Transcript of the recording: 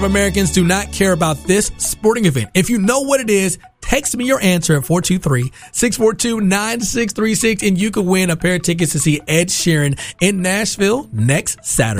Americans do not care about this sporting event. If you know what it is, text me your answer at 423-642-9636 and you could win a pair of tickets to see Ed Sheeran in Nashville next Saturday.